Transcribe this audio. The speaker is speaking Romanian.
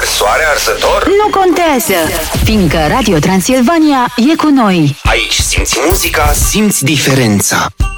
soare arzător? Nu contează, fiindcă Radio Transilvania e cu noi. Aici simți muzica, simți diferența.